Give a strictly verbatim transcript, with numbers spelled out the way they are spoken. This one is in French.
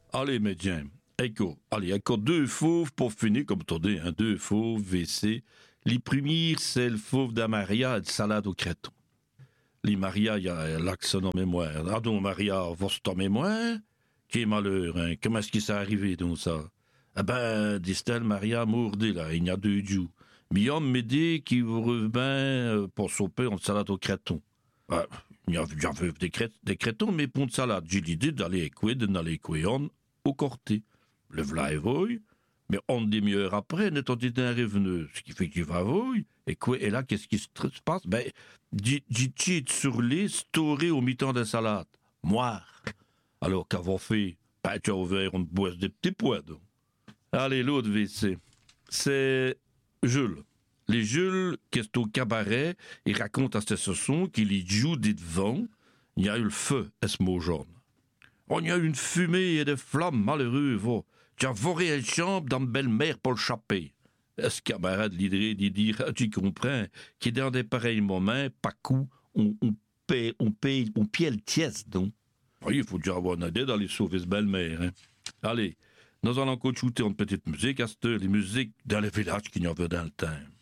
Allez, médecin. Ecco, allez, ecco deux fauves pour finir, comme tu dis, hein, deux fauves, V C. Les premiers, c'est le fauve d'Amaria et de salade au créton. Les Maria, il y a l'accent en mémoire. Ah donc, Maria, votre en mémoire? Qui est malheur, hein? Comment est-ce qu'il s'est arrivé, donc, ça? Ah ben, dit-elle, Maria mourdé, là, il y a deux jours. Mi homme me dit qu'il vous revient pour souper en salade au créton. Ah, il y avait des, crét, des crétons, mais pour une salade, j'ai l'idée d'aller écouer, d'aller écouer au corté. Le v'là et voy, mais on demi-heure après, n'est-on dit un revenu, ce qui fait qu'il va voy, et quoi, et là, qu'est-ce qui se passe? Ben, j'ai cheat sur les storé au mi-temps de salade. Moire. Alors, qu'avons fait? Ben, tu as ouvert une boisse de petits pois, donc. Allez, l'autre V C. C'est Jules. Les Jules, qu'est-ce au cabaret, il raconte à ses sons qu'il y joue des devants, il y a eu le feu, est-ce mot jaune. On y a eu une fumée et des flammes malheureux, va. Tu as voré une chambre dans belle-mère pour le chapper. Ce camarade l'idée d'y dire, tu comprends, qui dans des pareils moments, pas coup, on, on paye, on paye, on paye le tièse, donc. Oui, il faut déjà avoir une idée d'aller sauver ce belle-mère, hein. Allez, nous allons encore shooter une petite musique, à cette heure, les musiques dans les villages qu'il y avait dans le temps.